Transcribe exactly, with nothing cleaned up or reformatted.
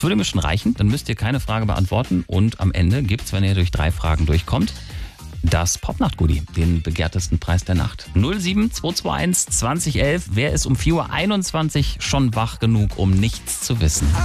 Würde mir schon reichen, dann müsst ihr keine Frage beantworten und am Ende gibt's, wenn ihr durch drei Fragen durchkommt, das Popnacht-Goodie, den begehrtesten Preis der Nacht. null sieben zwei zwei eins zwanzig elf. Wer ist um vier Uhr einundzwanzig schon wach genug, um nichts zu wissen?